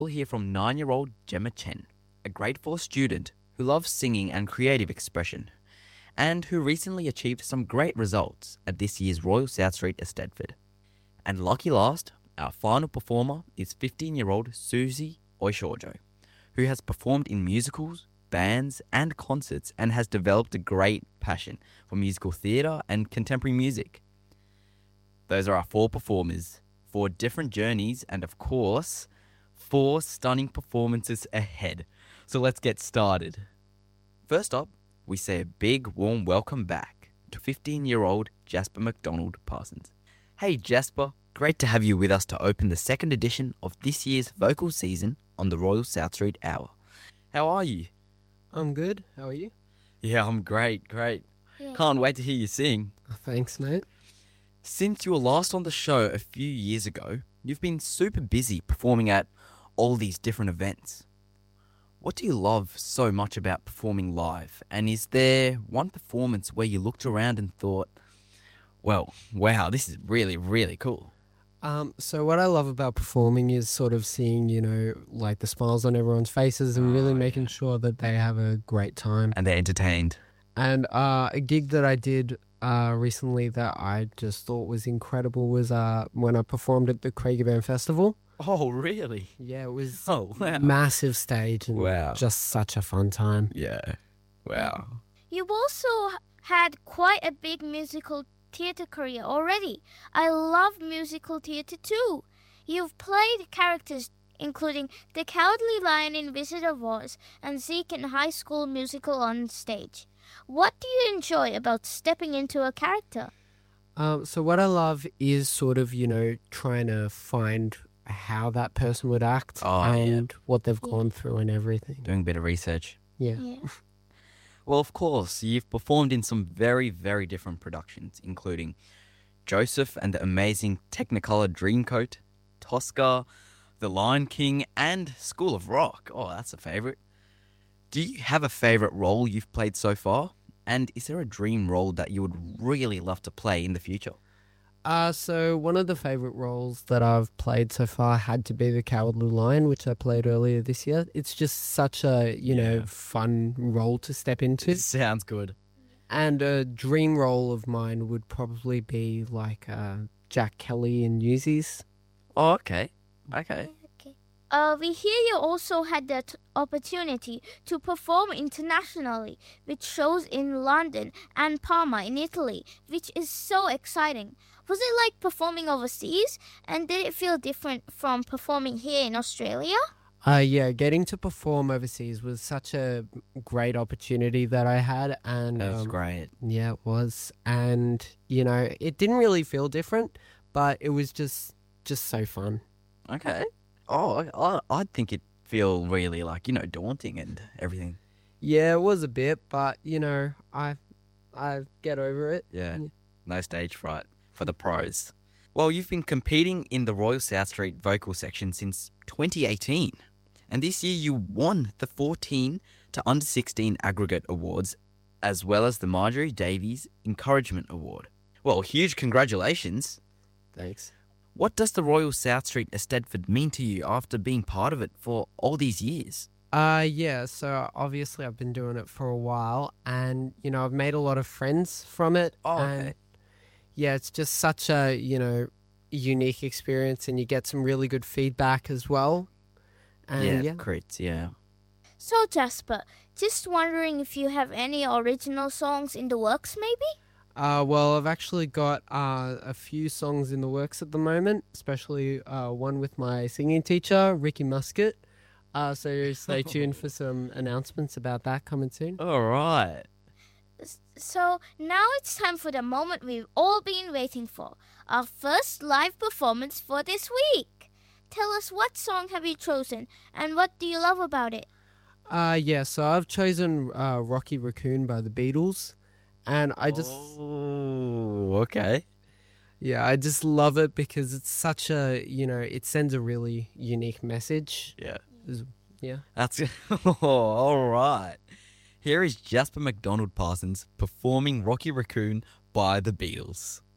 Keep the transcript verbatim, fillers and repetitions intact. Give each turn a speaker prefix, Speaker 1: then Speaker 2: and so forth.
Speaker 1: We'll hear from nine-year-old Gemma Chen, a grade four student who loves singing and creative expression, and who recently achieved some great results at this year's Royal South Street Eisteddfod. And lucky last, our final performer is fifteen-year-old Susie Oishorjo, who has performed in musicals, bands and concerts and has developed a great passion for musical theatre and contemporary music. Those are our four performers, four different journeys, and of course, four stunning performances ahead. So let's get started. First up, we say a big warm welcome back to fifteen-year-old Jasper McDonald Parsons. Hey Jasper, great to have you with us to open the second edition of this year's vocal season on the Royal South Street Hour. How are you?
Speaker 2: I'm good. How are you?
Speaker 1: Yeah, I'm great, great.
Speaker 3: Yeah.
Speaker 1: Can't wait to hear you sing.
Speaker 2: Oh, thanks, mate.
Speaker 1: Since you were last on the show a few years ago, you've been super busy performing at all these different events. What do you love so much about performing live? And is there one performance where you looked around and thought, well, wow, this is really, really cool?
Speaker 2: Um, so what I love about performing is sort of seeing, you know, like the smiles on everyone's faces and really
Speaker 1: Oh,
Speaker 2: making
Speaker 1: yeah.
Speaker 2: sure that they have a great time.
Speaker 1: And they're entertained.
Speaker 2: And uh, a gig that I did uh, recently that I just thought was incredible was uh, when I performed at the Craigieburn Festival.
Speaker 1: Oh, really?
Speaker 2: Yeah, it was
Speaker 1: Oh, wow.
Speaker 2: massive stage and
Speaker 1: Wow.
Speaker 2: just such a fun time.
Speaker 1: Yeah. Wow.
Speaker 3: You've also had quite a big musical theatre career already. I love musical theatre too. You've played characters including the Cowardly Lion in Wizard of Oz and Zeke in High School Musical on stage. What do you enjoy about stepping into a character?
Speaker 2: Um, so what I love is sort of, you know, trying to find how that person would act
Speaker 1: Oh, yeah.
Speaker 2: and what they've
Speaker 3: Yeah.
Speaker 2: gone through and everything.
Speaker 1: Doing a bit of research.
Speaker 2: Yeah.
Speaker 3: Yeah.
Speaker 1: Well, of course, you've performed in some very, very different productions, including Joseph and the Amazing Technicolor Dreamcoat, Tosca, The Lion King, and School of Rock. Oh, that's a favourite. Do you have a favourite role you've played so far? And is there a dream role that you would really love to play in the future?
Speaker 2: Uh, so one of the favourite roles that I've played so far had to be the Cowardly Lion, which I played earlier this year. It's just such a, you know,
Speaker 1: Yeah.
Speaker 2: fun role to step into.
Speaker 1: Sounds good.
Speaker 2: And a dream role of mine would probably be like uh, Jack Kelly in Newsies.
Speaker 1: Oh, okay. Okay.
Speaker 3: Okay. Uh, we hear you also had the t- opportunity to perform internationally with shows in London and Parma in Italy, which is so exciting. Was it like performing overseas, and did it feel different from performing here in Australia?
Speaker 2: Uh, yeah, getting to perform overseas was such a great opportunity that I had. And
Speaker 1: That was
Speaker 2: um,
Speaker 1: great.
Speaker 2: Yeah, it was. And, you know, it didn't really feel different, but it was just just so fun.
Speaker 1: Okay. Oh, I, I'd think it'd feel really, like, you know, daunting and everything.
Speaker 2: Yeah, it was a bit, but, you know, I I get over it.
Speaker 1: Yeah.
Speaker 2: Yeah.
Speaker 1: No stage fright for the pros. Well, you've been competing in the Royal South Street vocal section since twenty eighteen. And this year you won the fourteen to under sixteen aggregate awards, as well as the Marjorie Davies Encouragement Award. Well, huge congratulations.
Speaker 2: Thanks.
Speaker 1: What does the Royal South Street Eisteddfod mean to you after being part of it for all these years?
Speaker 2: Uh, yeah, so obviously I've been doing it for a while, and, you know, I've made a lot of friends from it.
Speaker 1: Oh,
Speaker 2: and
Speaker 1: okay.
Speaker 2: yeah, it's just such a, you know, unique experience, and you get some really good feedback as well. And yeah.
Speaker 1: crits, yeah.
Speaker 3: So, Jasper, just wondering if you have any original songs in the works, maybe?
Speaker 2: Uh, well, I've actually got uh, a few songs in the works at the moment, especially uh, one with my singing teacher, Ricky Muscat. Uh, so stay tuned for some announcements about that coming soon.
Speaker 1: All right.
Speaker 3: S- So, now it's time for the moment we've all been waiting for, our first live performance for this week. Tell us, what song have you chosen, and what do you love about it?
Speaker 2: Uh, yeah, so I've chosen uh, Rocky Raccoon by the Beatles, and I just,
Speaker 1: Oh, okay.
Speaker 2: yeah, I just love it because it's such a, you know, it sends a really unique message.
Speaker 1: Yeah.
Speaker 2: Is- Yeah.
Speaker 1: That's oh, all right. Here is Jasper McDonald Parsons performing Rocky Raccoon by the Beatles.